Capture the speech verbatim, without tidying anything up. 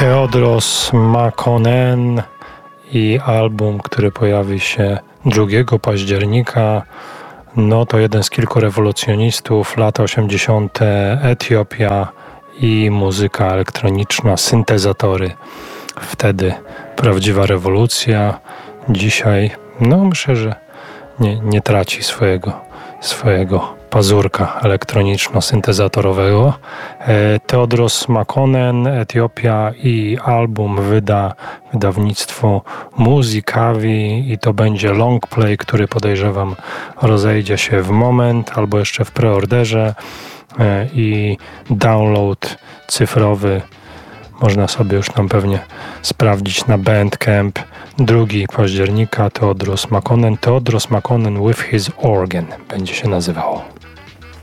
Theodros Makonnen i album, który pojawi się drugiego października. No to jeden z kilku rewolucjonistów, lata osiemdziesiąte, Etiopia i muzyka elektroniczna, syntezatory. Wtedy prawdziwa rewolucja. Dzisiaj, no myślę, że nie, nie traci swojego, swojego pazurka elektroniczno-syntezatorowego. Theodros Makonnen, Etiopia i album wyda wydawnictwo Musikawi i to będzie long play, który podejrzewam rozejdzie się w moment albo jeszcze w preorderze i download cyfrowy można sobie już tam pewnie sprawdzić na Bandcamp. drugiego października Theodros Makonnen, Theodros Makonnen with his organ będzie się nazywało.